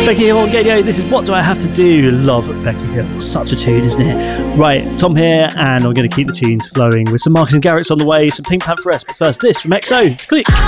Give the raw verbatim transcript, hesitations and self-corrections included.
Becky Hill on Gadio. This is What Do I Have to Do? Love Becky Hill. Such a tune, isn't it? Right, Tom here, and I'm going to keep the tunes flowing with some Marcus and Garrett's on the way, some Pink Pantheress. But first, this from X O. It's Click.